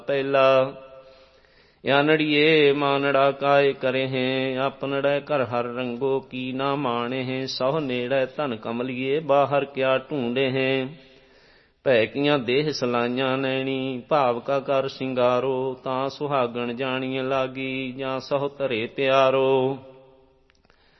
ਪਹਿਲਾ। ਆਨੜੀਏ ਮਾਨੜਾ ਕਾਇ ਕਰਹਿ, ਆਪਨੜੈ ਘਰ ਹਰ ਰੰਗੋ ਕੀ ਨਾ ਮਾਣਹਿ। ਸਹੁ ਨੇੜੈ ਧਨ ਕਮਲੀਏ, ਬਾਹਰ ਕਿਆ ਢੂੰਡਹਿ। ਭੈ ਕੀਆਂ ਦੇਹ ਸਲਾਈਆਂ ਨੈਣੀ, ਭਾਵ ਕਾ ਕਰ ਸਿੰਗਾਰੋ। ਤਾਂ ਸੁਹਾਗਣ ਜਾਣੀਏ ਲਾਗੀ, ਜਾਂ ਸਹੁ ਧਰੇ ਪਿਆਰੋ।